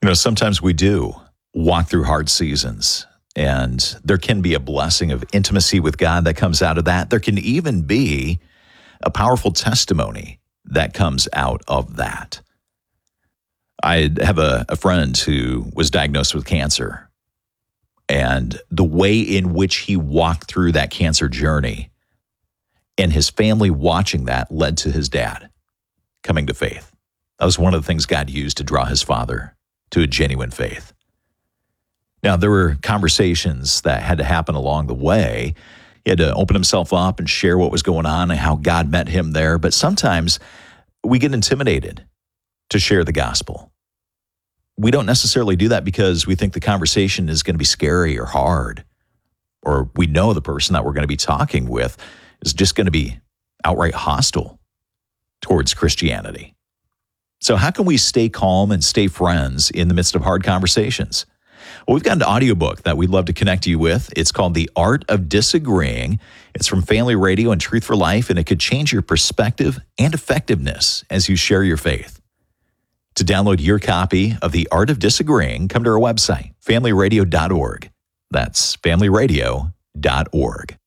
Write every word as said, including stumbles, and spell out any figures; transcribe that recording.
You know, sometimes we do walk through hard seasons, and there can be a blessing of intimacy with God that comes out of that. There can even be a powerful testimony that comes out of that. I have a, a friend who was diagnosed with cancer, and the way in which he walked through that cancer journey and his family watching that led to his dad coming to faith. That was one of the things God used to draw his father to a genuine faith. Now, there were conversations that had to happen along the way. He had to open himself up and share what was going on and how God met him there. But sometimes we get intimidated to share the gospel. We don't necessarily do that because we think the conversation is going to be scary or hard, or we know the person that we're going to be talking with is just going to be outright hostile towards Christianity. So how can we stay calm and stay friends in the midst of hard conversations? Well, we've got an audiobook that we'd love to connect you with. It's called The Art of Disagreeing. It's from Family Radio and Truth for Life, and it could change your perspective and effectiveness as you share your faith. To download your copy of The Art of Disagreeing, come to our website, family radio dot org. That's family radio dot org.